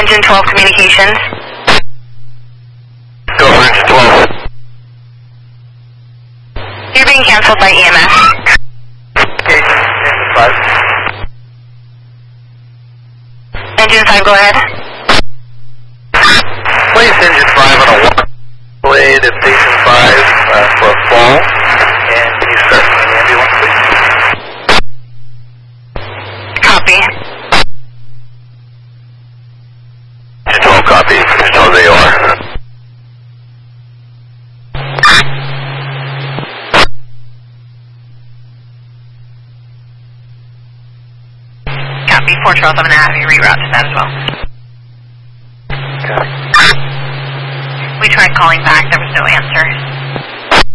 Engine 12 communications. Go for Engine 12. You're being canceled by EMS. Engine 5. Engine 5, go ahead. Place Engine 5 on a one-way to Station 5 for a fall. And can you start from the ambulance, please? Copy. Engine 12 copy. Engine 12 they are. Copy. 4 Charles, I'm going to have you reroute to that as well. Okay. We tried calling back, there was no answer.